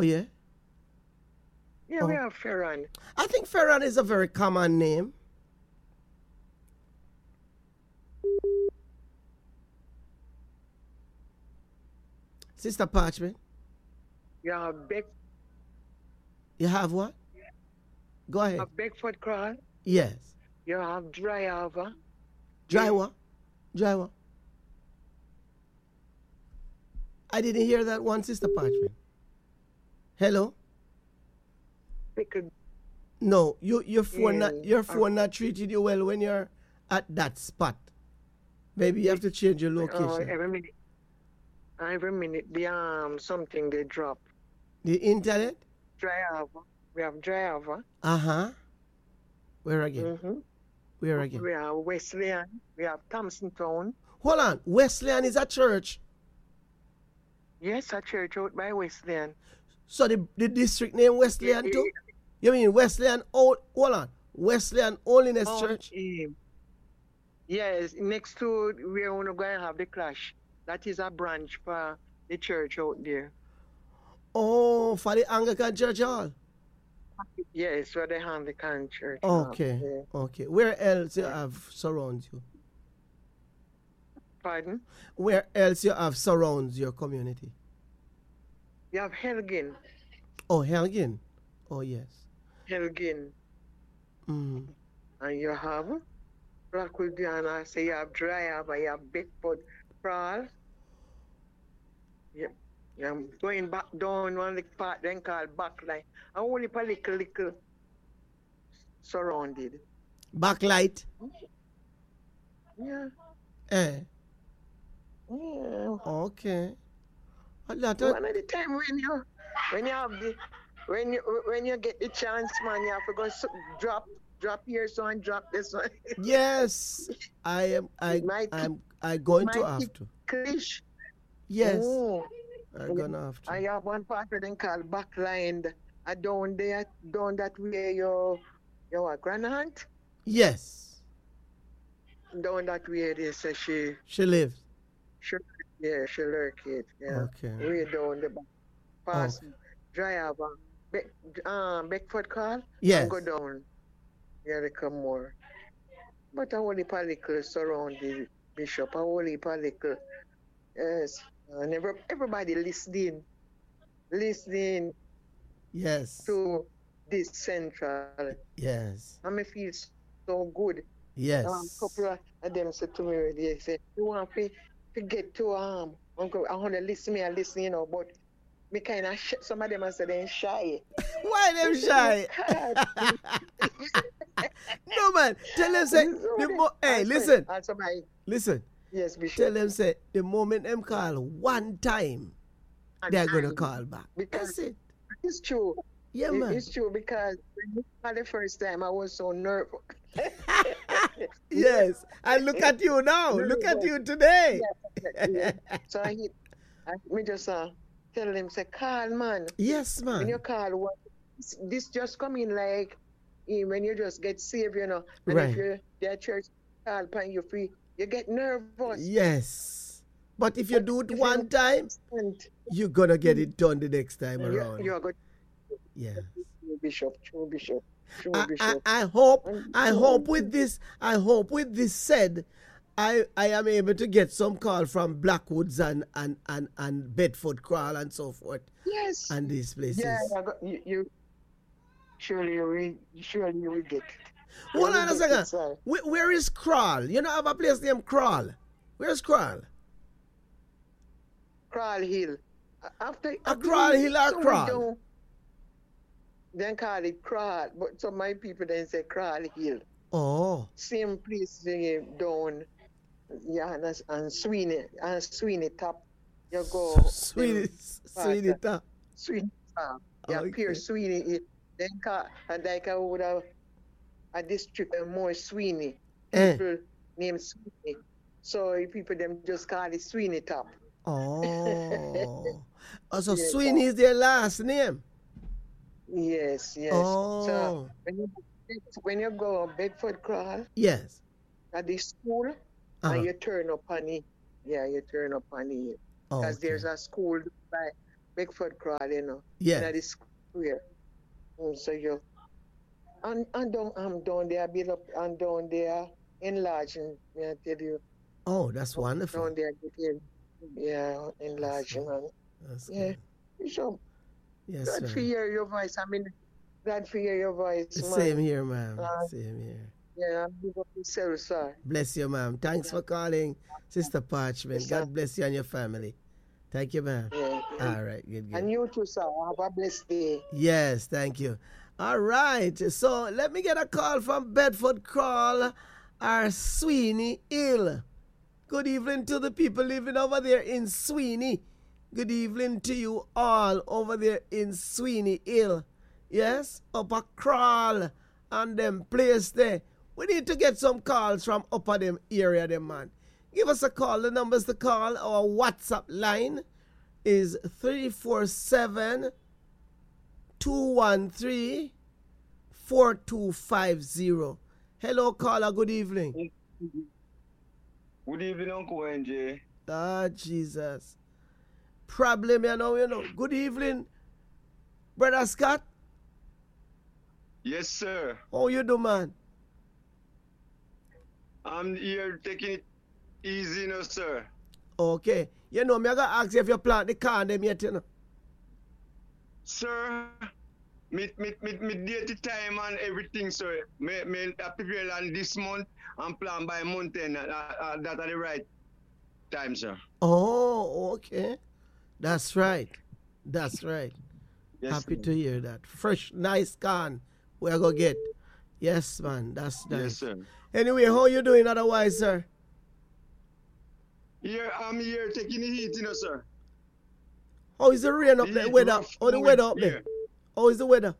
Oh, yeah? Yeah, we Oh. have Ferran. I think Ferran is a very common name. Sister Parchment, You have you have what? Go ahead. Beckford Crawl. Yes. You have Dryava. Drywa. Drywa. I didn't hear that one, Sister Parchment. Hello? Pickle. No, your phone Yeah. not treated you well when you're at that spot. Maybe you have to change your location. Every minute, the something they drop. The internet? Dryava. We have Dryava. Uh-huh. Where again? Mm-hmm. Where again? We have Wesleyan. We have Thompson Town. Hold on. Wesleyan is a church. Yes, a church out by Wesleyan. So the district name Wesleyan too? You mean Wesleyan hold on. Wesleyan Holiness Church? Yes, next to where we're going to have the clash. That is a branch for the church out there. Oh, for the Anglican Church Hall? Yes, for the Anglican Church. Okay. Yeah. Okay. Where else you have surrounds you? Pardon? Where else you have surrounds your community? You have Helgin. Oh, Helgin. Oh, yes. Helgin. Mm. And you have Blackwood Diana. So you have Dryava, you have Beckford Crawl. Yep. I'm going back down one the part then called Backline. And only a little surrounded. Backlight? Yeah. Eh. Yeah. Okay. One of the time when you get the chance, man, you have to go drop here so and drop this one. Yes. I'm going to have to. Clish. Yes. Oh. I'm gonna have to. I have one part then called Backline. Down there, down that way your grandaunt? Yes. Down that way they say she lives. She lurk it. Yeah. Okay. Way down the back. Past Dryava. Beckford Call? Yes. And go down. Yeah, they come more. But I only political surround the bishop. I only political. Yes. And everybody listening. Yes. To this central. Yes. And me feel so good. Yes. A couple of them said to me, they say, you want to get to Uncle, I want to listen, you know, but me kind of some of them are saying shy. Why them shy? No man, tell them say hey, listen. Listen. Yes, Bishop. Tell them say the moment them call one time, they're gonna call back. That's it. It's true. Yeah, man. It's true because for the first time I was so nervous. Yes. And look at you now. Look at you today. Yeah. So me just tell them, say, call, man. Yes, man. When you call, this just come in like when you just get saved, you know. And right. if their church call upon you free, you get nervous. Yes. But if you do it one time, you're going to get it done the next time around. You're good. Yes. True bishop. I hope with this said, I am able to get some call from Blackwoods and Bedford Crawl and so forth. Yes. And these places. Yeah, you surely you will get it. Hold on a second. Where is Crawl? You don't have a place named Crawl. Where's Crawl? Crawl Hill. After Crawl Hill or Crawl? Then call it Crawl, but some of my people then say Crawl Hill. Oh. Same place down, yeah, and Sweeney top. You go. Sweeney top. Sweeney top. Yeah, okay. Pierre Sweeney. Then call, and like I would have a district more Sweeney. People named Sweeney. So people them just call it Sweeney top. Oh. So yes, Sweeney is their last name? Yes. Oh. So when you go Bedford Crawl, yes, at the school, and you turn up on it. Yeah, you turn up on it. Because there's a school Beckford Crowd, you know. Yeah. In the square. So you and down there build up and down there enlarging, may I tell you. Oh, that's wonderful. Down there getting enlarging and good. Bishop. Yes, glad to hear your voice. I mean, glad to hear your voice, man. Same here, ma'am. Same here. Yeah, big up yourself, sir. Bless you, ma'am. Thanks for calling, Sister Parchment. God bless you and your family. Thank you, ma'am. Yeah. All right, good. And you too, sir. Have a blessed day. Yes, thank you. All right, so let me get a call from Bedford Crawl, our Sweeney Hill. Good evening to the people living over there in Sweeney. Good evening to you all over there in Sweeney Hill. Yes, up a crawl and them place there. We need to get some calls from upper them area, them man. Give us a call. The numbers to call. Our WhatsApp line is 347-213-4250. Hello, caller. Good evening. Good evening, Uncle NJ. Ah, Jesus. Problem, you know. Good evening, Brother Scott. Yes, sir. How you do, man? I'm here taking it easy, no, sir. Okay. You know, me I gotta ask you if you plant the car them yet, you know. Sir, me date the time and everything, sir. Me prepare on this month and plan by month end. That at the right time, sir. Oh, okay. That's right. That's right. Yes, Happy sir. to hear that. Fresh, nice can we're gonna get. Yes, man. That's nice. Yes, sir. Anyway, how you doing otherwise, sir? I'm here taking the heat, you know, sir. How is the rain up there? Weather? How the weather up there? How is the weather?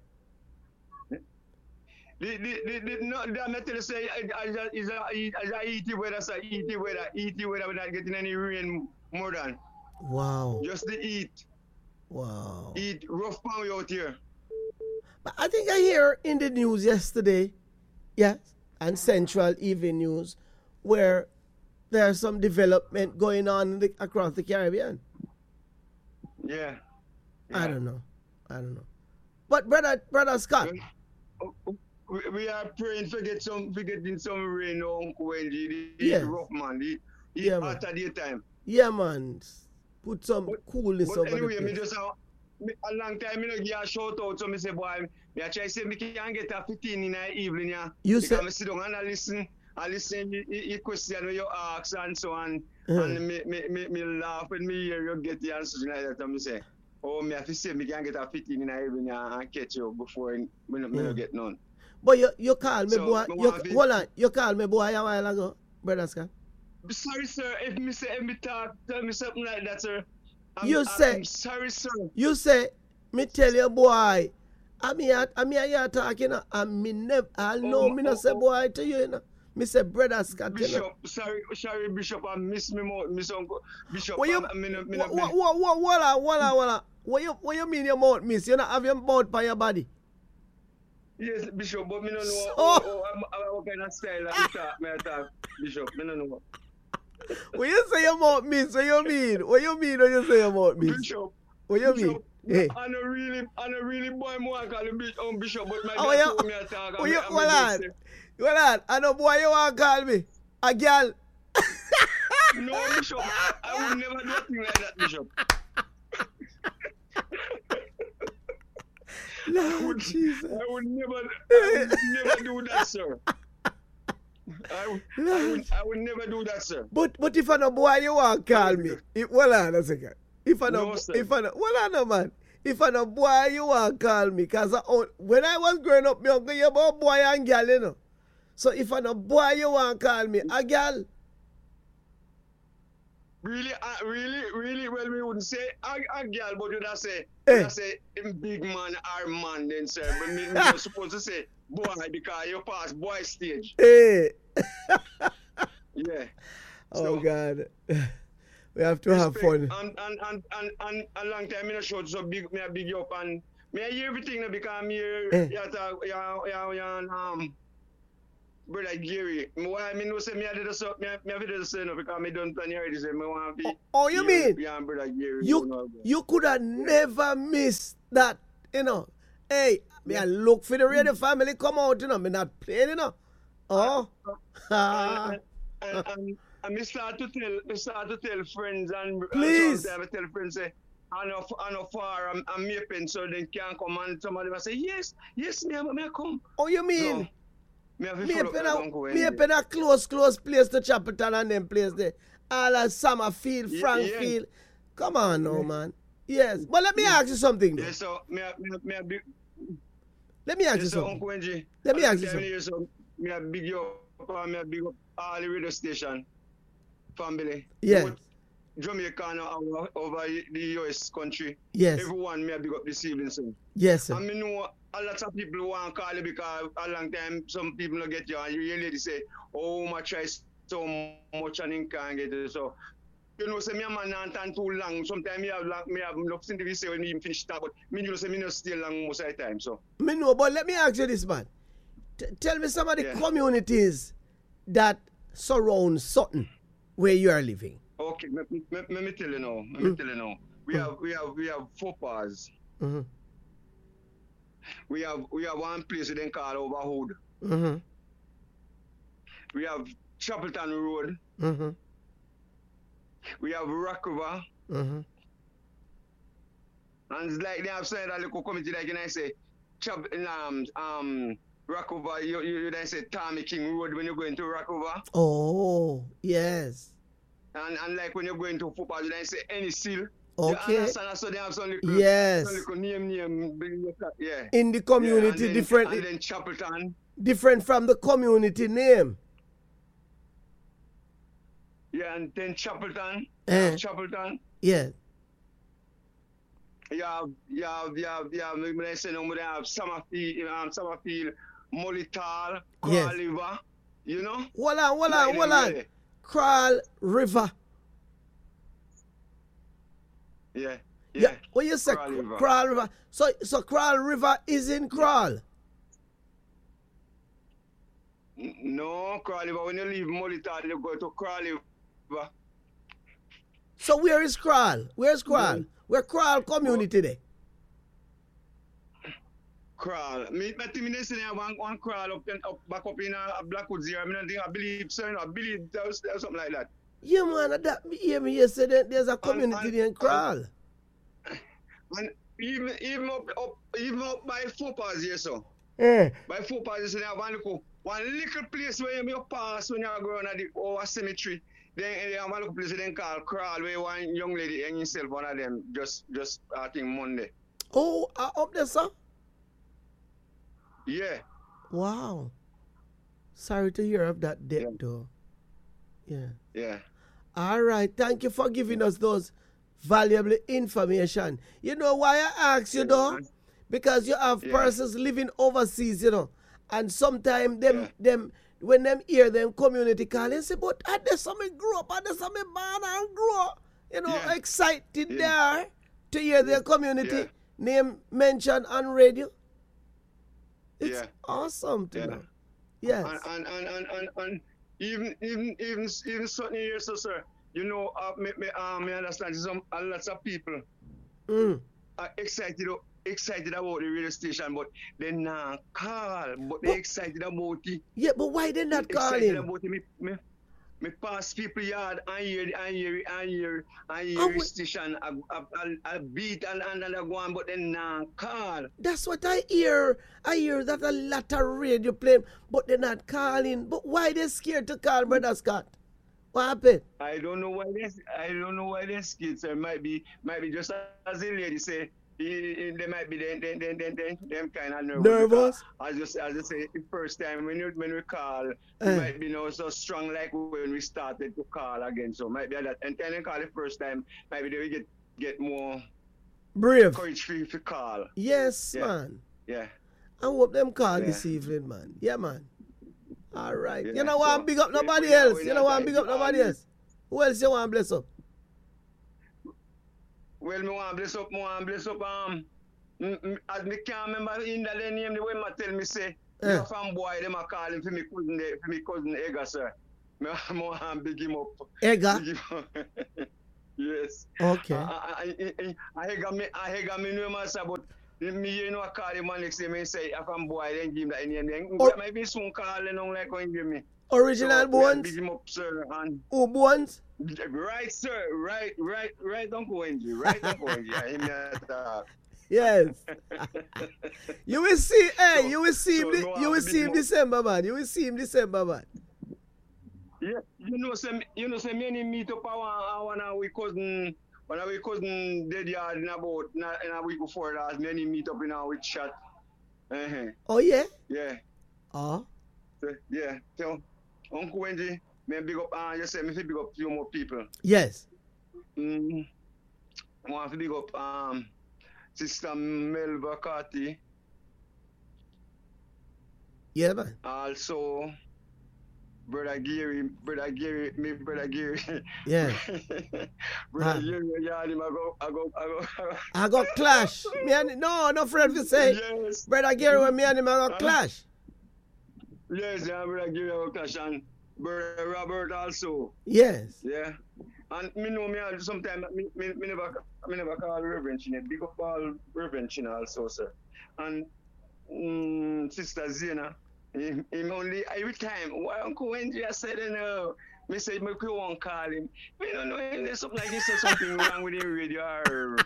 I'm not telling you, say, it's a heaty weather, sir. Heaty weather. We're not getting any rain more than. Wow. Just the heat. Wow. Heat, rough pound out here. But I think I hear in the news yesterday, yes, and Central Evening News, where there's some development going on across the Caribbean. Yeah. I don't know. But brother Scott. We are praying for getting some rain, Uncle Wendy. Yes. Rough, man. At the daytime. Yeah, man. Put some coolness over anyway, the place. A long time, give a shout out, so I say, boy, I try to say, I can get a 15 in the evening, yeah. You because say, I sit down and I listen the question you ask and so on, and me laugh and me hear you get the answers like that, and I say, oh, I have to say, I can get a 15 in the evening and catch you before I don't get none. But you called me, So, boy. Hold on. You called me, boy, a while ago, brother Scott. Sorry, sir. If me talk, tell me something like that, sir. I'm sorry, sir. You say, me tell you, boy, I'm here talking, and me never, I know me not say boy to you, you know. Me say brother Scott, Bishop, you know. sorry, Bishop, I miss me more, miss Uncle Bishop. What you mean your mouth miss? You not have your mouth by your body. Yes, Bishop, but me don't know what kind of style I talk, Bishop. Me don't know. When you say your mouth miss, what you mean? What you mean when you say your mouth miss? Bishop. What you mean? Hey. I don't really boy more call him Bishop, but my dad told me I talk. Well, I know boy you want to call me a girl. No, Bishop. I would never do a thing like that, Bishop. Lord Jesus. I would never do that, sir. I would never do that, sir. But if I know boy you want to call me, hold on a second. If I know man. If I know boy you want to call me, because when I was growing up, me uncle you about boy and girl, you know. So if I know boy you want to call me a girl. Really, well, we wouldn't say a girl, but you'd say big man or man then, sir. But you're supposed to say boy because you pass boy stage. Hey. Yeah. Oh, God. We have to have fun. And a long time in a show, so big you up and me I hear everything now because I'm here. brother Gary. Why me know say me I did so me I did so no because me don't plan already say me want to be. Oh, you mean? Yeah, brother Gary. You could have never missed that, you know. Hey, me I look for the radio family come out, you know. Me not playing, you know. Oh. And me start to tell friends and please. Sometimes I tell friends say I know far I'm mapping so they can come and somebody will say yes me I come. Oh, you mean? So, me a close place to Chapelton and them place there. All at Summerfield, Frankfield. Come on now, man. Yes. But let me ask you something though. Yeah, so let me ask you something. Uncle Wenji, let me ask you something. So, me a big up all the radio station family. Yes. Jamaica over the US country. Yes. Everyone me a big up this evening, so. Yes, sir. I mean, a lot of people want to call you because a long time some people don't get you and you really say, oh, I try so much and you can't get it. So, you know, say me a man not stand too long. Sometimes me have nothing to say when me finish that, but me you know say me not stay long most of the time. So. Me know, but let me ask you this, man. Tell me some of the communities that surround Sutton where you are living. Okay, let me tell you now. We have footpaths. Mm-hmm. We have one place they call Overhood. Mm-hmm. We have Chapelton Road. Mm-hmm. We have Rock River. Mm-hmm. And it's like they have said that little community like I say Rock River, you then say Tommy King Road when you're going to Rock River. Oh, yes. And like when you're going to football, you then say any seal. Okay. You understand? So they have some little, yes. some little name, yeah. In the community, then, different. And then Chapelton. Different from the community name. Yeah, and then Chapelton. Chapelton. Yes. You have, maybe I say no, we have Summerfield, Molital, Crawl River, you know? Hold on. Crawl River. Yeah. What you say? Crawl River. So Crawl River is in Crawl. No, Crawl River. When you leave Molital, you go to Crawl River. So where is Crawl? Where's Crawl? Mm-hmm. Where Crawl community there? Crawl. I think I say one Crawl back up in Blackwood here. I believe so. I believe there was something like that. Yeah, man. That hear me yesterday. There's a community there in Crawl. And even up by footpaths here, so. By footpaths, they have one little place where you pass when you go on the cemetery. Then they have one little place they call Crawl, where one young lady and himself, one of them, just I think Monday. Oh, up there, sir? Yeah. Wow. Sorry to hear of that death, though. Yeah. All right. Thank you for giving us those valuable information. You know why I ask you, though? Because you have persons living overseas, you know, and sometimes them when them hear them community call, they say, but I just saw me grow up, I just saw me born and grow up. You know, excited there to hear their community name mentioned on radio. It's awesome to know. Yes. And even certain years, so sir, you know, me understand some a lot of people are excited about the radio station, but they not call. But they excited about it. Yeah, but why they not calling? Excited about it. Me pass people yard and hear station a beat and I go on, but they not call. That's what I hear. I hear that a lot of radio playing, but they're not calling. But why they scared to call, Brother Scott? What happened? I don't know why they're scared, sir. Might be just as the lady say. They might be them kind of nervous. I just say the first time when we call, it might be not so strong like when we started to call again. So might be that. And then they call the first time, maybe they will get more brave, courage free to call. Yes, man. Yeah. I hope them call this evening, man. Yeah, man. All right. You know what? I'm big up nobody else. You know what? I'm big up nobody else. Who else you want to bless up? Well, me want bless up, as me can't remember in that name the way ma tell me say, Your fanboy, them a call him for me cousin Ega, sir. Me want big him up. Ega? Yes. Okay. I hega me know myself, but me you know call him and next day me say if I'm boy then give him that name then maybe soon call him on like when give me. Original Bones? Big him up, sir. And who Bones? Right, sir. Right, Uncle Wendy. Right, Uncle Wendy. I him that. Yes. You will see, hey, you will see him December, man. You will see him December, man. Yeah, you know, say many meet up when we cousin dead yard in a week before that, many meet up in our chat. Oh yeah? Yeah. Oh. Yeah. So Uncle Wendy, may big up you say me big up few more people. Yes. I want to big up Sister Melba Carty. Yeah, man. Also, Brother Gary. Yeah. Brother Gary, yeah, I go clash. No friend to say. Yes. Brother Gary and me and him I go clash. Yes, yeah, Brother Gary, I go clash, and Brother Robert also. Yes. Yeah. And me know me sometimes me never call Reverend Chin. Big up all Reverend Chin also, sir. And Sister Zena, him only every time. Why Uncle Wendy I said no. Me say me won't call him. Me don't know if there's something like he said something wrong with the radio.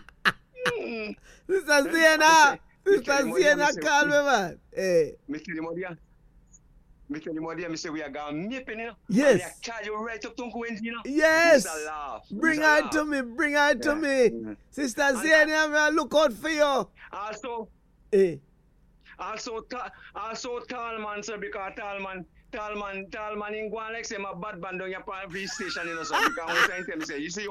Sister Zena call me, man. Hey. Me tell him what I say we are going to you know. Yes. I charge you right up to Uncle Wendy, you know. Yes. Bring her to me. Sister Zena, I look out for you. Also, hey. Also Talman, sir, because Talman in Guan like say my bad band on your police station, you know, so because one time tell me say, you see you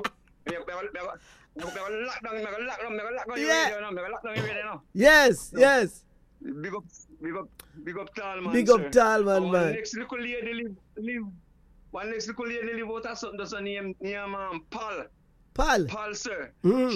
lock down your radio, no. Yes. Big up Talman. Big up Talman, man. One next little lady live out of something that's a name Paul. Paul, sir.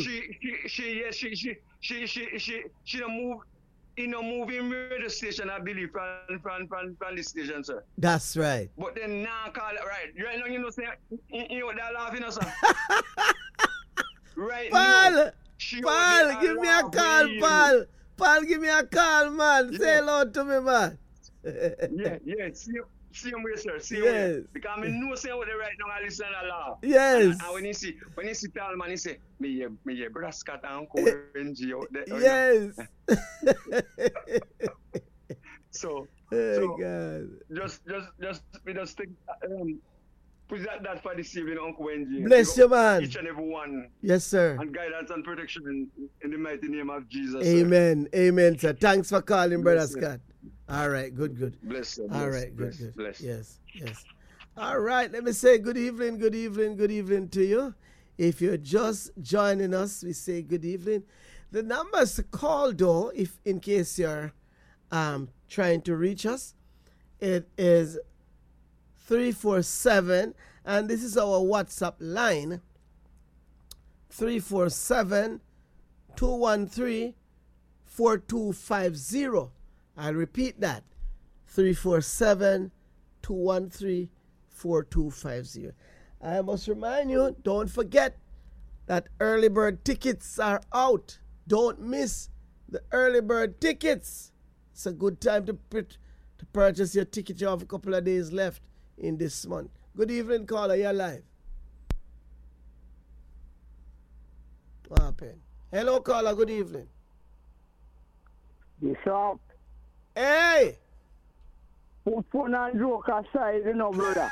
She move in a moving radio station, I believe, from the station, sir. That's right. But then now call it right. Right now, you know, say you that laughing, sir. Right now. Paul, give me a call, Paul. Paul, give me a call, man. Yeah. Say hello to me, man. Yeah. See him with sir. See him with. Because I know say what they right now I listen a lot. Yes. And when you see Talman, he say, me brother Scott and Uncle Wendy out there. Yes. So God. Just take put that for this evening, Uncle Wendy. Bless you, man. Each and every one. Yes, sir. And guidance and protection in the mighty name of Jesus. Amen. Sir. Amen, sir. Thanks for calling, Brother Scott. All right, good. Bless you. All right, good. Bless. Yes. All right, let me say good evening to you. If you're just joining us, we say good evening. The numbers to call, though, if in case you're trying to reach us, it is 347, and this is our WhatsApp line, 347-213-4250. I'll repeat that, 347-213-4250. I must remind you, don't forget that early bird tickets are out. Don't miss the early bird tickets. It's a good time to purchase your ticket. You have a couple of days left in this month. Good evening, caller. You're live. What happened? Hello, caller. Good evening. Bishop. Hey! Put phone and joke aside, you know, brother.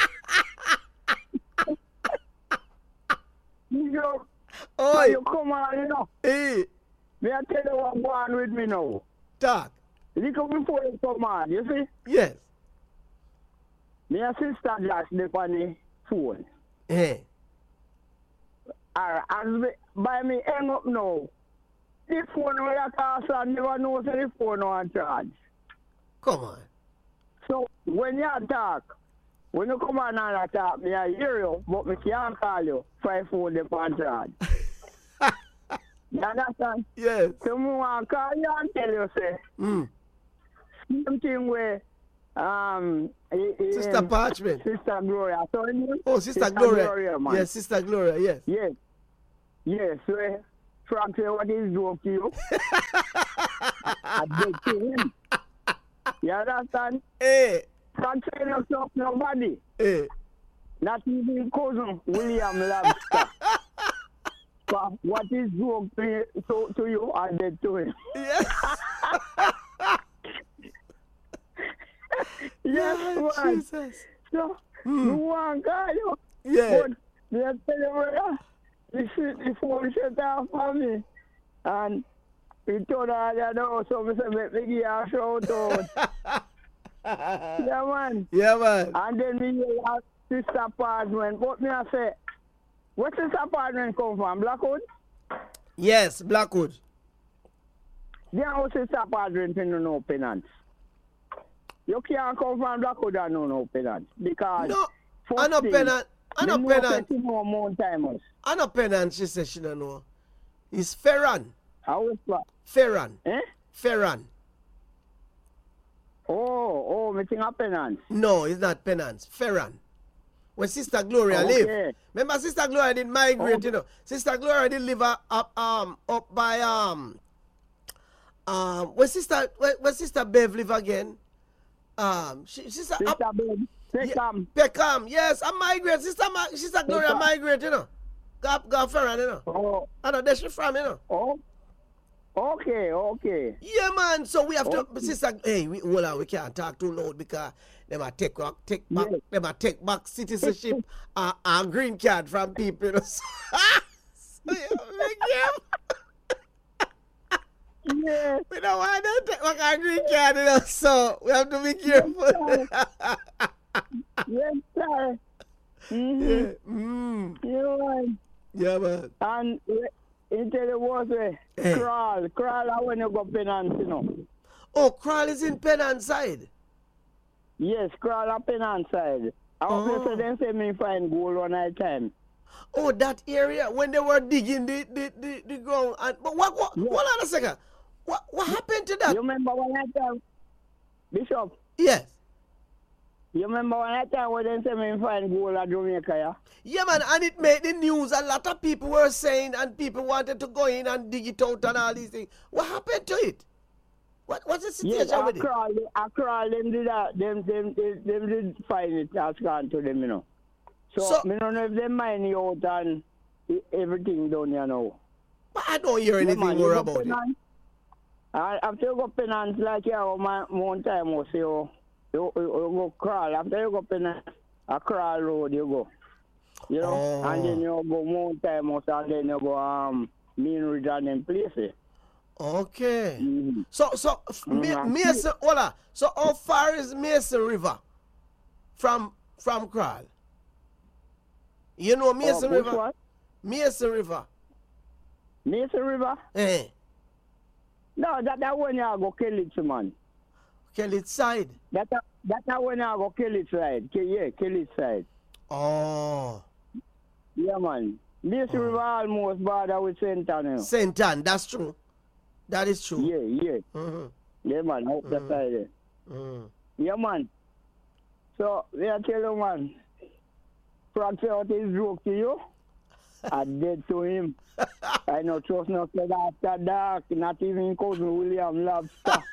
Bishop. Oi. You come on, you know. Hey. May I tell you what's going on with me now? Talk. Look before you come on, you see? Yes. My sister just left on the phone. Hey. By me hang up now, the phone where you call, so I never know if the phone on charge. Come on. So when you talk, when you come on and talk, me I hear you, but me can't call you for your phone on charge. You understand? Yes. So I want to call you and tell you, say, same thing where Sister Parchment. Sister Gloria. So, Oh, Sister Gloria. Man. Yes, Sister Gloria, yes. Yes. Yes, so Frank say what is dope to you? I did to him. You understand? Hey. Frank say no stop nobody. Hey. Not even cousin William Lobster. But what is dope to you, I did to him. Yes. Yes, man. Jesus. So, you want God, Yeah. But they tell you, brother, the phone shut off for me. And he told her that so I said, make me give a shout out. Yeah, man. Yeah, man. And then we hear Sister Apartment. But me I say, where Sister Apartment come from? Blackwood? Yes, Blackwood. There was Sister Apartment in no penance. You can't come from Blackwood and no penance. Because No, I no penance. I no penance. I no penance, she said she don't know. It's Ferran. How is that? Ferran. Eh? Ferran. Oh, me think of penance. No, it's not penance. Ferran. When Sister Gloria live. Remember Sister Gloria didn't migrate, you know. Sister Gloria did live up by where Sister Bev live again? Sister Bev. Peckham. Peckham, yes, I migrate. Sister Gloria migrate, you know. Go Ferran, you know. Oh. I know that's she from, you know. Oh. Okay. Yeah, man. So we have to, Sister. Hey, hold on. We can't talk too loud because they might take back citizenship and green card from people. You know? So Yeah. we don't want to take back our green card, you know. So we have to be careful. Yes, sir. Mm-hmm. Yeah. Man. Yeah, man. And until it was crawl when you go penance, you know. Oh, crawl is in penance side. Yes, crawl up penance side. I also then say me find gold one night time. Oh, that area when they were digging the ground. And but what hold on a second. What happened to that? You remember one night time, Bishop? Yes. You remember one night time when they say me find gold at Jamaica, yeah? Yeah, man, and it made the news. A lot of people were saying, and people wanted to go in and dig it out and all these things. What happened to it? What's the situation with it? I crawl, them did that. Them did find it. That's gone to them, you know. So I don't know if they mine you out and everything done, you know. But I don't hear anything more about it. After you go penance, like you have one time, you go crawl. After you go penance, a crawl road you go. You know, and then you go one time, and then you go Mean Ridge and them places. Okay. Mm-hmm. So Mason, hola. So how far is Mason River from Crawl? You know Mason River? What? Mason River. Mason River? Eh. No, that one you go kill it, man. Kill it side. That one you go kill it side. Yeah, kill it side. Oh. Yeah, man. Mason River almost border with St. Ann. St. Ann, that's true. That is true. Yeah. Mm-hmm. Yeah, man, out the side there. Mm. Yeah, man. So, we are telling you, man, Frank out his joke to you. I did to him. I know trust not said after dark, not even cousin William Lobster.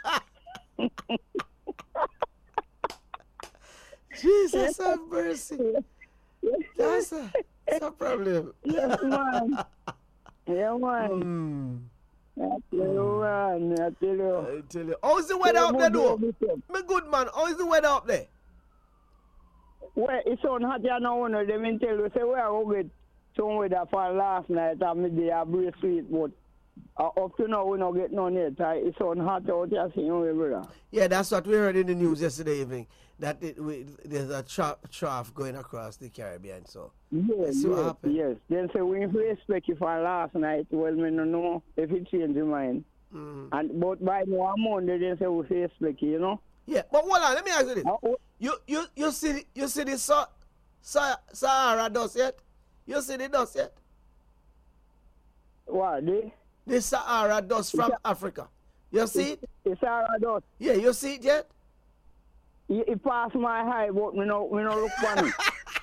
Jesus have mercy. That's a problem. Yes, man. Yeah, man. I tell you. How's the weather up there, though? My good man, how's the weather up there? Well, it's on hot here now, you know. They mean tell you, say, we are going to get some weather for last night, and midday, I breathe sweet, but up to now, we don't get none yet. It's on hot out here, see you, brother. Yeah, that's what we heard in the news yesterday evening, that there's a trough going across the Caribbean, so. Yes. Then say, we expect you for last night, well, we don't know if it changed your mind. And but by now Monday, they say we expect you, you know. Yeah, but hold on, let me ask you this. You see the Sahara dust yet? You see the dust yet? What, The Sahara dust from Africa. You see it? It's all right. Yeah, you see it yet? It passed my eye, but me no look funny.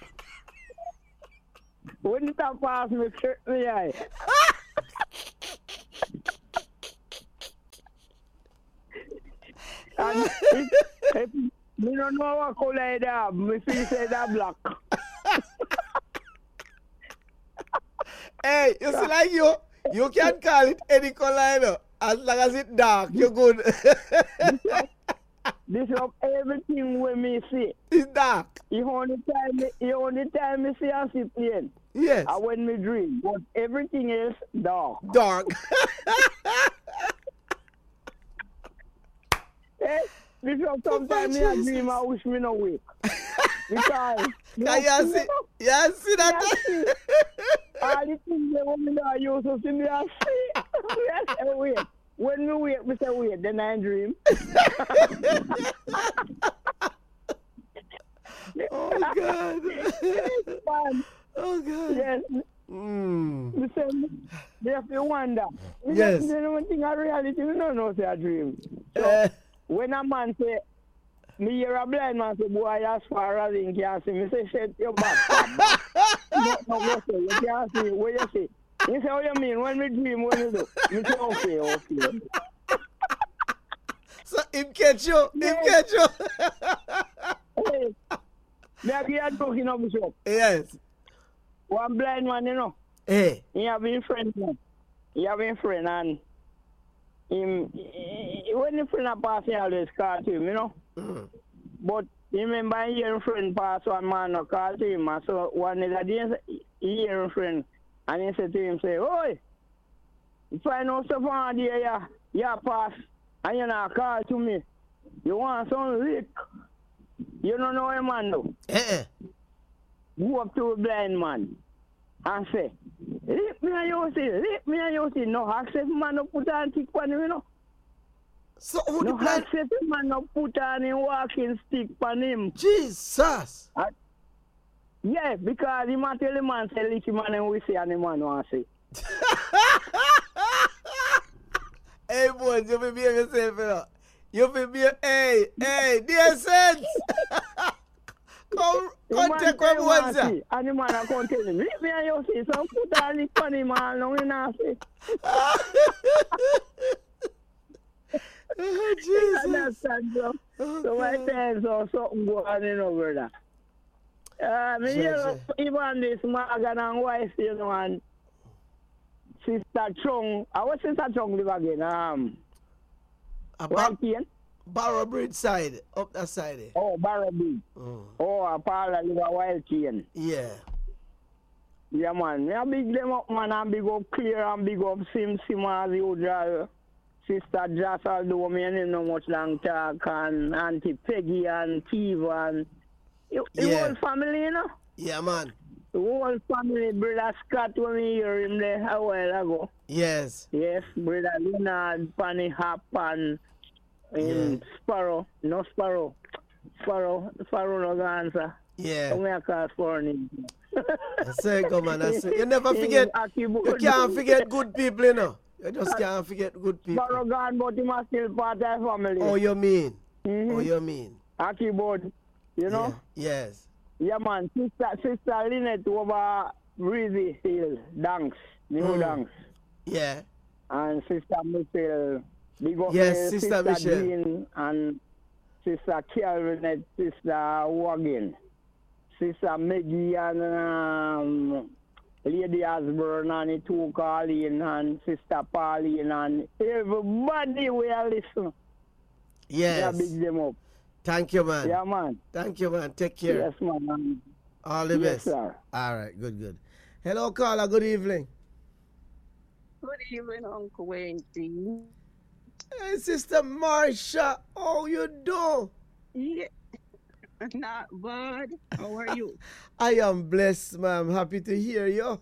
When it pass me, me eye. And if me don't know what color it have, me feel say that black. Hey, you see like you can call it any color, you know. As long as it's dark, you're good. This of everything when me see. It's dark. The only time me see a plane. Yes. And when me dream. But everything else dark. Dark. This of sometimes me a dream I wish me no wake. Because you see that? All the things that when me not used to see me I see. Yes, wait. When me wake, me say wait, then I dream. Oh God. Oh God. Yes. Me say, they have to wonder. Yes. You know one thing in reality, we don't know say a dream. So, when a man say, me hear a blind man say, boy, as far as he can see, me say, shut your back. No, you can't see. What you say? You say, what you mean? When we dream, what you do? You say, okay. So, him catch you. Hey, me have you talking of Bishop. Yes. One blind man, you know. Hey. He have been friend, man. He have been friend, and him, when the friend pass, he always call to him, you know. Mm. But he remember hearing friend pass one man no call to him, and so one of the days he hearing friend, and he said to him, say, oi, if I know stuff on there, you pass, and you not call to me, you want some lick, you don't know a man though. Go up to a blind man and say, lick me and you see, no access man no put on stick on him, you know. So who No the blind access man no put on him walking stick on him. Jesus. Yeah, because he might tell the man say lick him and we say and the man want say. Hey boy, you be yourself, you know. You be hey, dear sense. Come take one one, sir. And the man I come tell him, lick me and you see, so put on lick on him and no we not say. Oh, Jesus. Understand, bro? Oh, so my times or something go on in over that. Me hear even this Morgan and wife, you know, and Sister Chung. What Sister Chung live again? Barrow Bridge side, up that side. Oh, Barrow Bridge. Oh, Paula live a Wild Cane. Yeah. Yeah, man. Me a big them up, man, and big up Clear and big up Sim as you drive. Sister Joss, although me and him no much long talk, and Auntie Peggy and Steve and the whole family, you know? Yeah, man. The whole family, Brother Scott, when we hear him there a while ago. Yes. Yes, Brother Leonard, Panny Hop, and Sparrow. No Sparrow. Sparrow no answer. Yeah. Come here, call for him. I say, come on, I say. You never forget, you can't forget good people, you know. You just can't forget good people. Sparrow gone, but he must still part of the family. Oh, you mean? Mm-hmm. Oh, you mean? Aki board, you know? Yeah. Yes. Yeah, man. Sister Lynette over Breezy Hill, Danks, New Danks. Yeah. And Sister Michelle, big up Sister Michelle. Jean and Sister Calvinette, Sister Wagon, Sister Maggie and Lady Osborne and the two Colleen and Sister Pauline and everybody we are listening. Yes. Yeah, big them up. Thank you, man. Yeah, man. Thank you, man. Take care. Yes, man. All the best. Yes, sir. All right, good. Hello, caller. Good evening. Good evening, Uncle Wayne. Hey, Sister Marsha. How you do? Yeah, not bad. How are you? I am blessed, ma'am. Happy to hear you.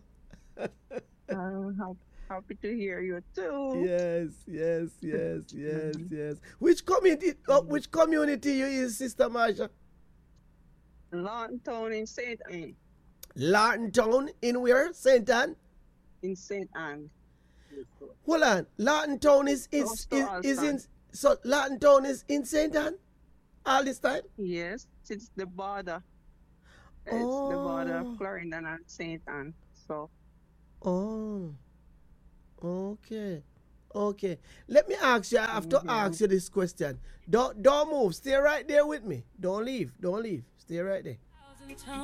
Happy to hear you too. Yes. Which community you is, Sister Marsha? Lawton Town in St. Anne. Lawton Town in where? St. Anne? In St. Anne. Hold on. Lawton Town is in so Lawton Town is in St. Ann all this time? Yes, it's the border. It's the border of Clarendon and St. Ann. So. Oh. Okay. Okay. Let me ask you. I have to ask you this question. Don't move. Stay right there with me. Don't leave. Don't leave. Stay right there.